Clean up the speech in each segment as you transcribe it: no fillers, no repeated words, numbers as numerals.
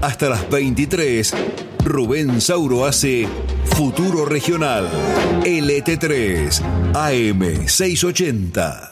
hasta las 23, Rubén Sauro hace Futuro Regional, LT3, AM 680.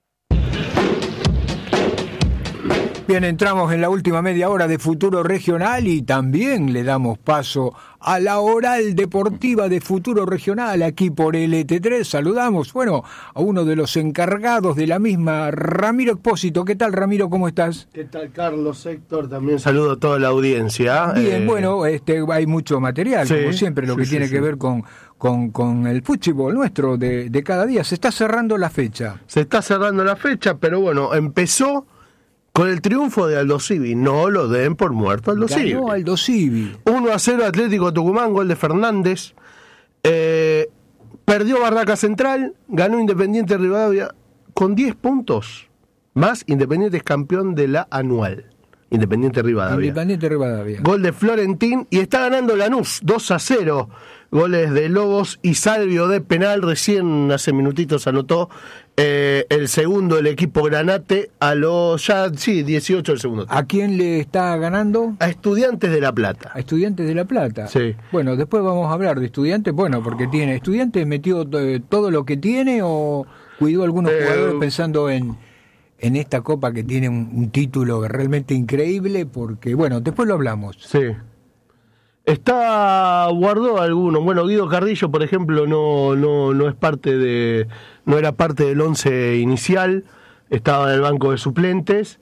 Bien, entramos en la última media hora de Futuro Regional y también le damos paso a la oral deportiva de Futuro Regional aquí por LT3. Saludamos, a uno de los encargados de la misma, Ramiro Expósito. ¿Qué tal, Ramiro? ¿Cómo estás? ¿Qué tal, Carlos? Héctor, también saludo a toda la audiencia. Bien, hay mucho material, sí, como siempre, lo que tiene que ver con el fútbol nuestro de cada día. Se está cerrando la fecha. Pero bueno, empezó con el triunfo de Aldosivi. No lo den por muerto Aldosivi. Ganó Aldosivi. 1-0 Atlético Tucumán, gol de Fernández. Perdió Barraca Central, ganó Independiente Rivadavia con 10 puntos. Más Independiente es campeón de la anual. Independiente Rivadavia. Gol de Florentín y está ganando Lanús 2-0. Goles de Lobos y Salvio de penal. Recién hace minutitos anotó el segundo del equipo Granate a los 18 del segundo tiempo. ¿A quién le está ganando? A Estudiantes de La Plata. A Estudiantes de La Plata. Sí. Bueno, después vamos a hablar de Estudiantes. Porque tiene Estudiantes, metió todo lo que tiene o cuidó a algunos jugadores pensando en esta copa que tiene un título realmente increíble, porque, después lo hablamos. Sí. Guardó algunos. Guido Carrillo, por ejemplo, no era parte del 11 inicial, estaba en el banco de suplentes.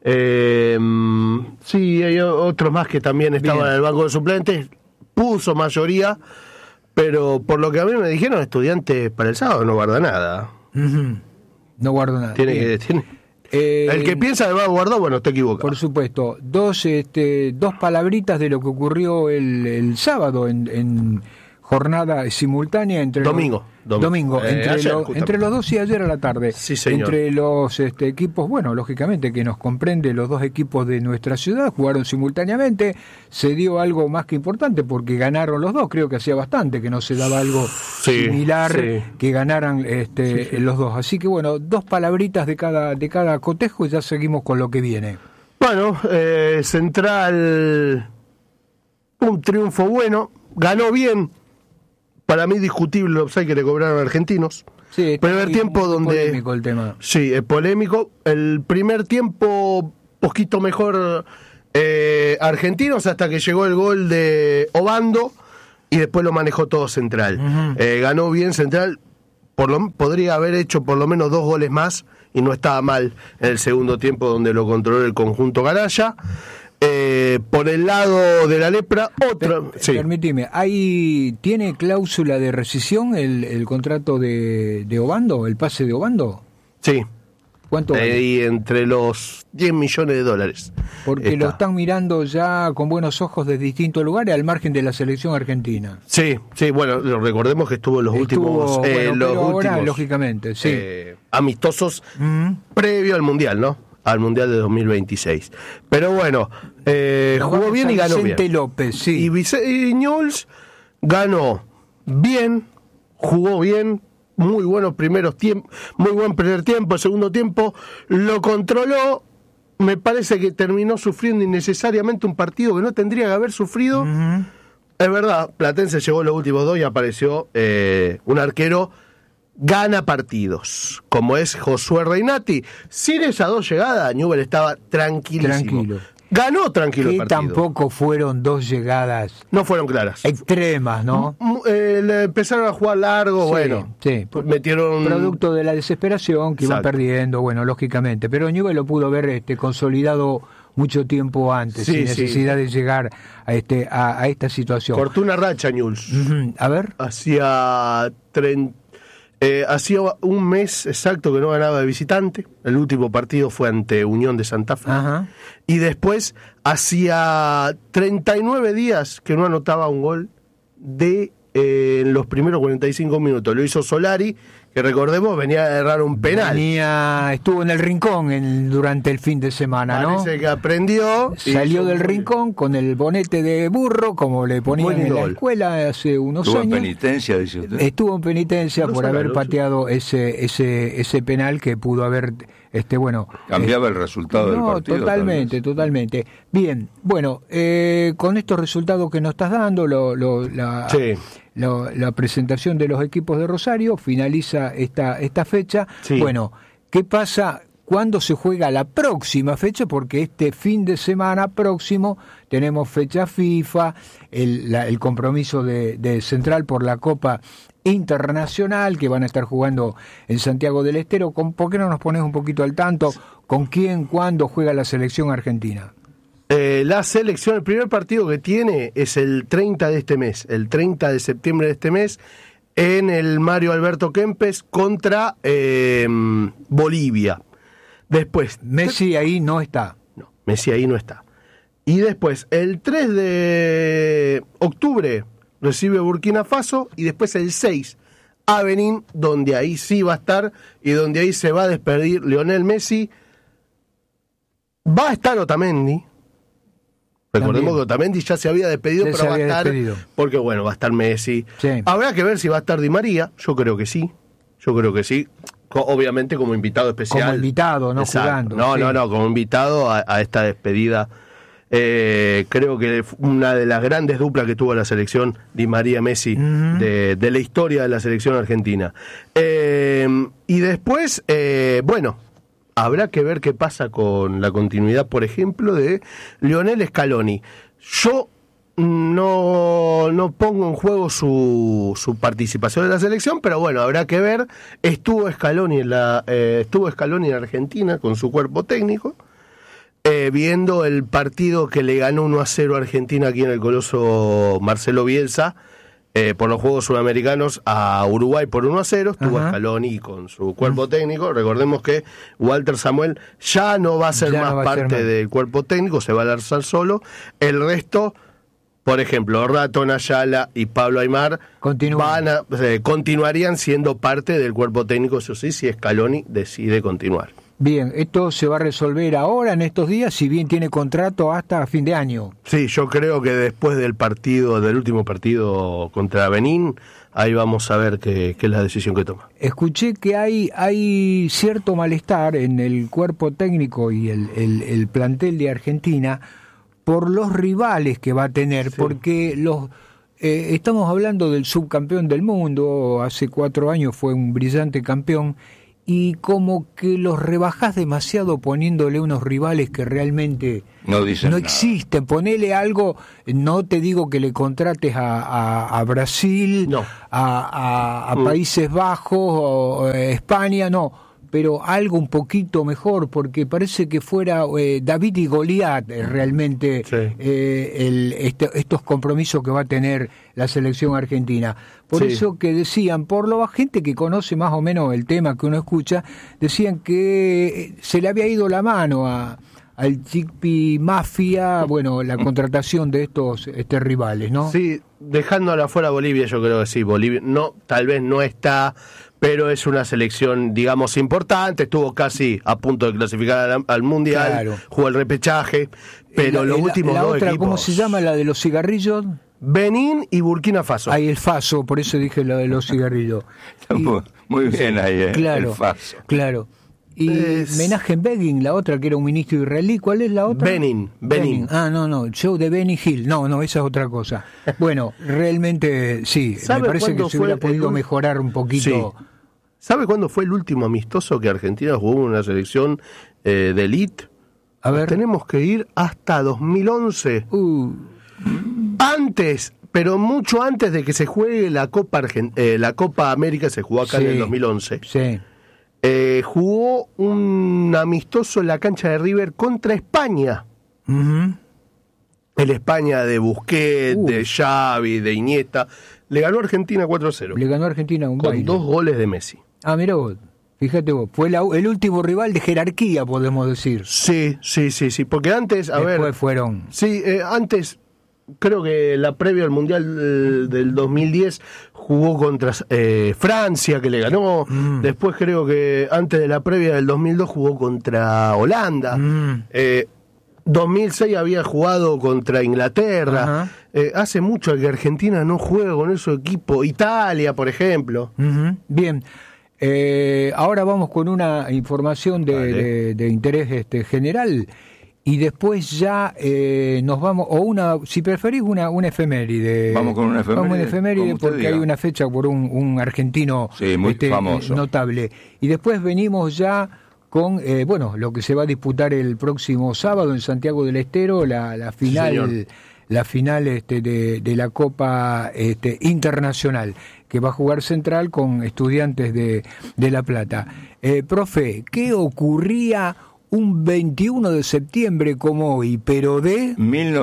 Sí, hay otros más que también estaban en el banco de suplentes, puso mayoría, pero por lo que a mí me dijeron, Estudiantes para el sábado no guarda nada. Uh-huh. No guarda nada. El que piensa que va a guardar, está equivocado. Por supuesto. Dos palabritas de lo que ocurrió el sábado en jornada simultánea entre Domingo. Entre los dos y ayer a la tarde. Sí, señor. Entre los equipos, lógicamente que nos comprende los dos equipos de nuestra ciudad, jugaron simultáneamente. Se dio algo más que importante porque ganaron los dos. Creo que hacía bastante que no se daba algo similar, que ganaran los dos. Así que dos palabritas de cada cotejo y ya seguimos con lo que viene. Central, un triunfo bueno, ganó bien. Para mí discutible el offside que le cobraron a Argentinos. Sí, primer tiempo donde polémico el tema. Sí, es polémico. El primer tiempo poquito mejor Argentinos hasta que llegó el gol de Obando y después lo manejó todo Central. Uh-huh. Ganó bien Central. Podría haber hecho por lo menos 2 goles más y no estaba mal en el segundo tiempo donde lo controló el conjunto Garaya. Por el lado de la lepra, Permíteme, ¿tiene cláusula de rescisión el contrato de Obando, el pase de Obando? Sí. ¿Cuánto? Y entre los $10 millones. Porque lo están mirando ya con buenos ojos desde distintos lugares al margen de la selección argentina. Sí, recordemos que estuvo en los últimos ahora, lógicamente, sí. Amistosos previo al Mundial, ¿no? Al Mundial de 2026. Pero jugó bien y ganó Vicente bien. López, sí. Y Newell's ganó bien, jugó bien, muy buenos primeros tiempos, muy buen primer tiempo, segundo tiempo, lo controló, me parece que terminó sufriendo innecesariamente un partido que no tendría que haber sufrido. Uh-huh. Es verdad, Platense llegó los últimos 2 y apareció un arquero gana partidos, como es Josué Reinati. Sin esas 2 llegadas, Newell's estaba tranquilo. Ganó tranquilo el partido. Tampoco fueron 2 llegadas. No fueron claras. Extremas, ¿no? Empezaron a jugar largo, Sí. Metieron... Producto de la desesperación que iban perdiendo, lógicamente. Pero Newell's lo pudo haber consolidado mucho tiempo antes, sin necesidad de llegar a esta situación. Cortó una racha Newell's. Uh-huh. A ver. Hacía un mes exacto que no ganaba de visitante. El último partido fue ante Unión de Santa Fe. Uh-huh. Y después hacía 39 días que no anotaba un gol en los primeros 45 minutos. Lo hizo Solari, que recordemos venía a errar un penal. Estuvo en el rincón durante el fin de semana, ¿no? Parece que aprendió. Salió del rincón con el bonete de burro, como le ponían en la escuela hace unos años. Estuvo en penitencia, dice usted. Estuvo en penitencia por haber pateado ese penal que pudo haber Bueno, cambiaba el resultado del partido. Totalmente. Bien, bueno, con estos resultados que nos estás dando, la presentación de los equipos de Rosario, finaliza esta fecha. Sí. Bueno, ¿qué pasa? ¿Cuándo se juega la próxima fecha? Porque este fin de semana próximo tenemos fecha FIFA, el compromiso de Central por la Copa Internacional, que van a estar jugando en Santiago del Estero. ¿Por qué no nos pones un poquito al tanto? ¿Con quién, cuándo juega la selección argentina? La selección, el primer partido que tiene es el 30 de este mes, el 30 de septiembre de este mes, en el Mario Alberto Kempes contra Bolivia. Después, Messi ahí no está. No, Messi ahí no está. Y después, el 3 de octubre recibe Burkina Faso, y después el 6 a Benín, donde ahí sí va a estar y donde ahí se va a despedir Lionel Messi. Va a estar Otamendi. Recordemos que Otamendi ya se había despedido, pero va a estar porque bueno, va a estar Messi. Sí. Habrá que ver si va a estar Di María. Yo creo que sí. Obviamente como invitado especial. Como invitado, no Exacto. jugando. No, como invitado a esta despedida. Creo que una de las grandes duplas que tuvo la selección Di María-Messi de la historia de la selección argentina. Y después, bueno, habrá que ver qué pasa con la continuidad, por ejemplo, de Lionel Scaloni. Yo no pongo en juego su participación en la selección, pero bueno, habrá que ver. Estuvo Scaloni en Argentina con su cuerpo técnico, viendo el partido que le ganó 1-0 a Argentina aquí en el Coloso Marcelo Bielsa, por los Juegos Sudamericanos a Uruguay por 1-0. Estuvo Scaloni con su cuerpo técnico. Recordemos que Walter Samuel ya no va a ser parte del cuerpo técnico, se va a lanzar solo. El resto, por ejemplo, Raton Ayala y Pablo Aimar continuarían siendo parte del cuerpo técnico, eso sí, si Scaloni decide continuar. Bien, esto se va a resolver ahora, en estos días, si bien tiene contrato hasta fin de año. Sí, yo creo que después del último partido contra Benín, ahí vamos a ver qué es la decisión que toma. Escuché que hay cierto malestar en el cuerpo técnico y el plantel de Argentina por los rivales que va a tener, sí. Porque estamos hablando del subcampeón del mundo, hace 4 años fue un brillante campeón, y como que los rebajás demasiado poniéndole unos rivales que realmente no existen. Ponele algo, no te digo que le contrates a Brasil, no. a Países Bajos, o España, no, pero algo un poquito mejor, porque parece que fuera David y Goliat realmente sí. Estos compromisos que va a tener la selección argentina. Por sí. Eso que decían, por la gente que conoce más o menos el tema que uno escucha, decían que se le había ido la mano al Chiqui Mafia, bueno, la contratación de estos rivales, ¿no? Sí, dejándola fuera Bolivia, yo creo que sí, Bolivia tal vez no está, pero es una selección, digamos, importante, estuvo casi a punto de clasificar al Mundial, claro. Jugó el repechaje, pero los últimos dos otra, equipos... ¿Cómo se llama la de los cigarrillos? Benín y Burkina Faso. Ahí el Faso, por eso dije lo de los cigarrillos. Muy bien ahí, claro, el Faso. Claro. Y Menachem Begin, la otra que era un ministro israelí, ¿cuál es la otra? Benin. Ah, no, el show de Benny Hill. No, esa es otra cosa. Bueno, realmente sí, me parece que se hubiera podido mejorar un poquito. Sí. ¿Sabe cuándo fue el último amistoso que Argentina jugó en una selección de elite? A ver. Tenemos que ir hasta 2011. Antes, pero mucho antes de que se juegue la Copa América, se jugó acá en el 2011. Sí. Jugó un amistoso en la cancha de River contra España. El España de Busquets, de Xavi, de Iniesta. Le ganó Argentina 4-0. Le ganó Argentina un baile. Con 2 goles de Messi. Ah, mira vos. Fíjate vos, fue el último rival de jerarquía, podemos decir. Sí, porque antes, Después fueron... Sí, antes... Creo que la previa al Mundial del 2010 jugó contra Francia, que le ganó. Después creo que antes de la previa del 2002 jugó contra Holanda. 2006 había jugado contra Inglaterra. Hace mucho que Argentina no juega con ese equipo. Italia, por ejemplo. Bien. Ahora vamos con una información de interés general y después ya nos vamos, o si preferís una efeméride. Vamos con una efeméride. Vamos a una efeméride porque hay una fecha por un argentino muy famoso, notable. Y después venimos ya con lo que se va a disputar el próximo sábado en Santiago del Estero, la final. Sí, la final de la Copa Internacional, que va a jugar Central con Estudiantes de La Plata. Profe, ¿qué ocurría un 21 de septiembre como hoy, pero de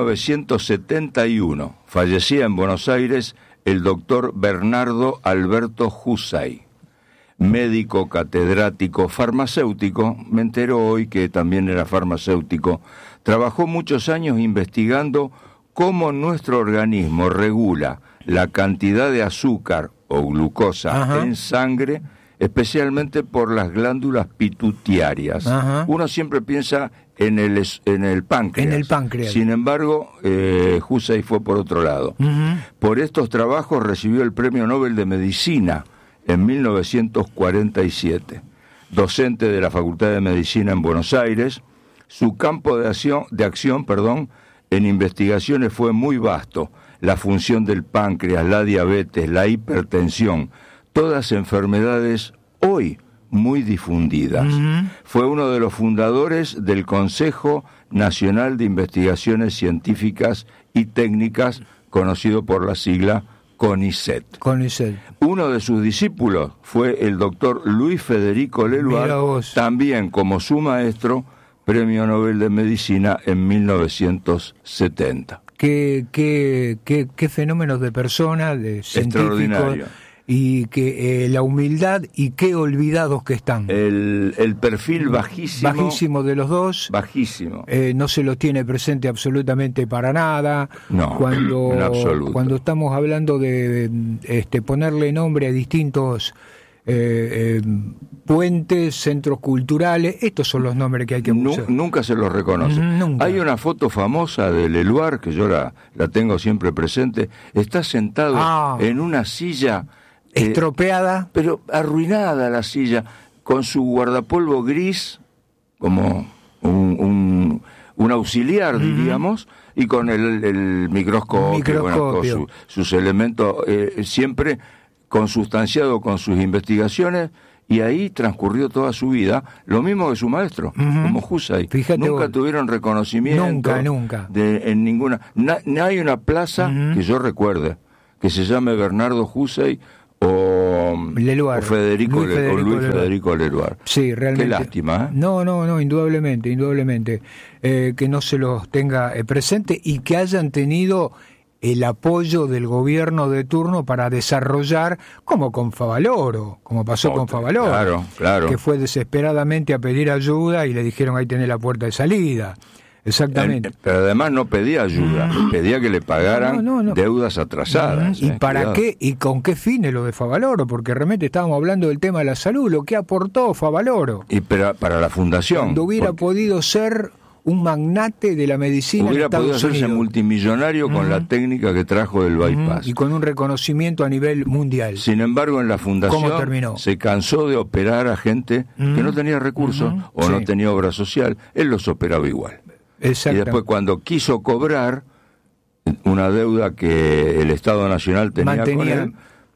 1971? Fallecía en Buenos Aires el doctor Bernardo Alberto Husay, médico, catedrático, farmacéutico. Me entero hoy que también era farmacéutico. Trabajó muchos años investigando cómo nuestro organismo regula la cantidad de azúcar o glucosa en sangre, especialmente por las glándulas pituitarias. Uno siempre piensa en el páncreas. En el páncreas. Sin embargo, Husay fue por otro lado. Por estos trabajos recibió el Premio Nobel de Medicina en 1947. Docente de la Facultad de Medicina en Buenos Aires, su campo de acción, en investigaciones fue muy vasto. La función del páncreas, la diabetes, la hipertensión, todas enfermedades hoy muy difundidas. Fue uno de los fundadores del Consejo Nacional de Investigaciones Científicas y Técnicas, conocido por la sigla CONICET. Uno de sus discípulos fue el doctor Luis Federico Leluar, también como su maestro, Premio Nobel de Medicina en 1970. Qué fenómenos de personas, de científicos, y que la humildad y qué olvidados que están. El perfil bajísimo de los dos. Bajísimo. No se los tiene presente absolutamente para nada. No, en absoluto. Cuando estamos hablando de ponerle nombre a distintos puentes, centros culturales, estos son los nombres que hay que usar. Nunca se los reconoce. Nunca. Hay una foto famosa de Leluar, que yo la tengo siempre presente. Está sentado en una silla estropeada, pero arruinada la silla, con su guardapolvo gris, como un auxiliar, diríamos, y con el microscopio. Con sus elementos siempre consustanciado con sus investigaciones, y ahí transcurrió toda su vida, lo mismo que su maestro, como Husay. Nunca tuvieron reconocimiento. Nunca. En ninguna. No hay una plaza que yo recuerde que se llame Bernardo Husay o Leluar, Luis Federico Leluar. Sí, realmente. Qué lástima, ¿eh? No, indudablemente. Que no se los tenga presente y que hayan tenido el apoyo del gobierno de turno para desarrollar, como con Favaloro, como pasó con Favaloro, claro, que fue desesperadamente a pedir ayuda y le dijeron ahí tenés la puerta de salida. Exactamente. Pero además no pedía ayuda, pedía que le pagaran deudas atrasadas. ¿Y para qué? ¿Y con qué fines lo de Favaloro? Porque realmente estábamos hablando del tema de la salud, lo que aportó Favaloro. Y para la fundación. Cuando hubiera podido ser un magnate de la medicina hubiera en Estados podido hacerse Unidos. Multimillonario con la técnica que trajo del bypass. Y con un reconocimiento a nivel mundial. Sin embargo, en la fundación se cansó de operar a gente que no tenía recursos o no tenía obra social. Él los operaba igual. Y después, cuando quiso cobrar una deuda que el Estado Nacional tenía con él,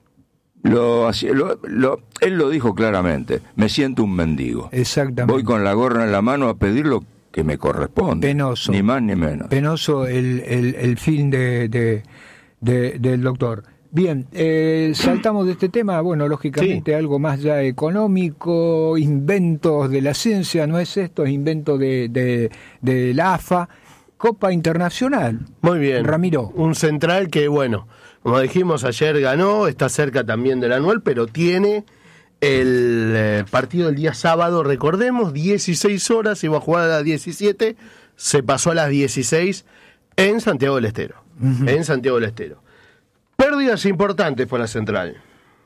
él lo dijo claramente: me siento un mendigo. Exactamente. Voy con la gorra en la mano a pedir lo que me corresponde. Penoso. Ni más ni menos. Penoso el fin del doctor. Bien, saltamos de este tema, lógicamente algo más ya económico, inventos de la ciencia, ¿no es esto? Es invento de la AFA, Copa Internacional. Muy bien. Ramiro. Un Central que, como dijimos ayer, ganó, está cerca también del anual, pero tiene el partido el día sábado, recordemos, 16 horas, iba a jugar a las 17, se pasó a las 16 en Santiago del Estero. En Santiago del Estero. Pérdidas importantes por la Central.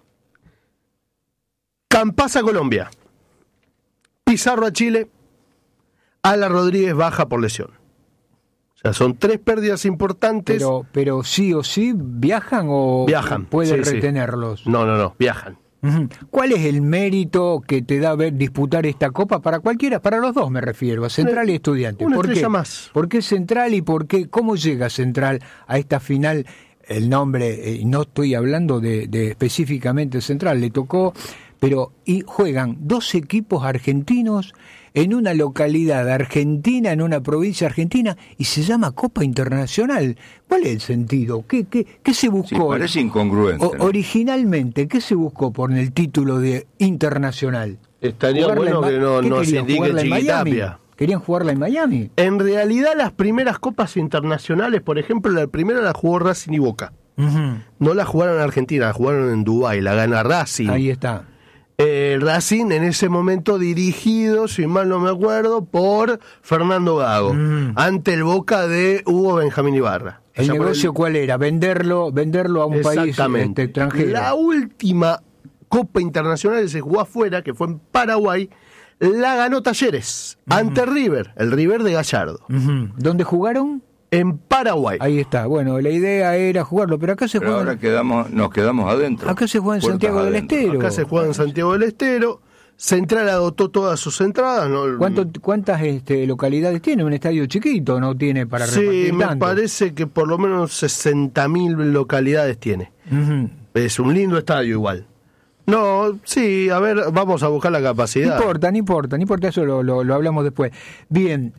Campasa, Colombia. Pizarro a Chile. Ala Rodríguez baja por lesión. O sea, son 3 pérdidas importantes. Pero sí o sí, ¿viajan o viajan, pueden retenerlos? No, viajan. ¿Cuál es el mérito que te da ver disputar esta copa para cualquiera, para los dos me refiero, a Central y Estudiantes? Una ¿Por estrella qué? más. ¿Por qué Central y por qué? ¿Cómo llega Central a esta final? El nombre, no estoy hablando de específicamente Central, le tocó, pero y juegan 2 equipos argentinos en una localidad argentina, en una provincia argentina, y se llama Copa Internacional. ¿Cuál es el sentido? ¿Qué se buscó? Sí, parece incongruente, ¿no? Originalmente, ¿qué se buscó por el título de internacional? Estaría ¿Jugarla bueno en que no ¿Qué nos querían, indique jugarla en Miami? Chiquitapia. ¿Querían jugarla en Miami? En realidad, las primeras copas internacionales, por ejemplo, la primera la jugó Racing y Boca. No la jugaron en Argentina, la jugaron en Dubái, la gana Racing. Ahí está. Racing en ese momento dirigido, si mal no me acuerdo, por Fernando Gago, ante el Boca de Hugo Benjamín Ibarra. ¿El negocio cuál era? Venderlo a un país extranjero. La última Copa Internacional que se jugó afuera, que fue en Paraguay, la ganó Talleres, ante River, el River de Gallardo. ¿Dónde jugaron? En Paraguay. Ahí está. Bueno, la idea era jugarlo, pero acá se Pero juega. ahora nos quedamos adentro. Acá se juega en Puertas Santiago del adentro. Estero. Acá se juega en Santiago del Estero. Central agotó todas sus entradas. ¿No? ¿Cuántas localidades tiene? Un estadio chiquito, no tiene para repartir Sí, me tanto. parece que por lo menos 60.000 localidades tiene. Es un lindo estadio igual. No, sí, a ver, vamos a buscar la capacidad. No importa, eso lo hablamos después. Bien,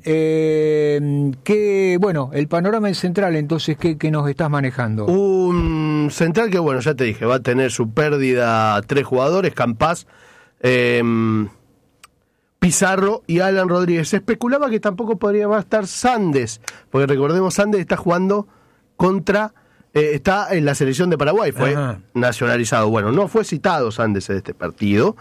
bueno, el panorama en Central, entonces, ¿qué nos estás manejando? Un Central que, bueno, ya te dije, va a tener su pérdida 3 jugadores, Campás, Pizarro y Alan Rodríguez. Se especulaba que tampoco podría estar Sandes, porque recordemos, Sandes está jugando contra... está en la selección de Paraguay, fue nacionalizado. Bueno, no fue citado Sandes en este partido,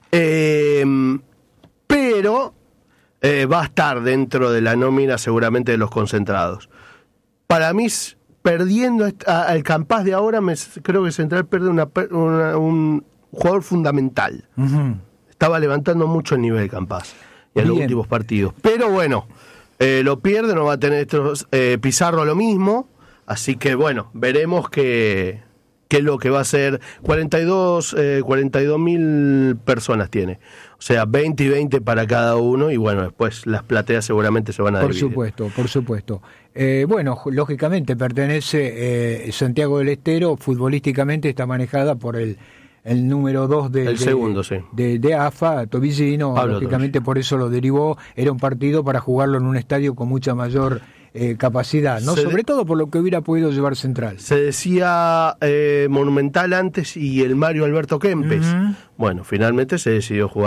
pero va a estar dentro de la nómina seguramente de los concentrados. Para mí, perdiendo al Campás de ahora, creo que Central pierde un jugador fundamental. Estaba levantando mucho el nivel Campás en los últimos partidos. Pero bueno, lo pierde, no va a tener Pizarro lo mismo. Así que bueno, veremos qué es lo que va a ser. 42.000 personas tiene. O sea, 20 y 20 para cada uno. Y bueno, después las plateas seguramente se van a dividir. Por supuesto. Bueno, lógicamente pertenece Santiago del Estero, futbolísticamente está manejada por el número 2 de AFA, Tobillino. Pablo lógicamente Tobillino. Por eso lo derivó. Era un partido para jugarlo en un estadio con mucha mayor capacidad, ¿no? Sobre todo por lo que hubiera podido llevar Central. Se decía Monumental antes y el Mario Alberto Kempes. Bueno, finalmente se decidió jugar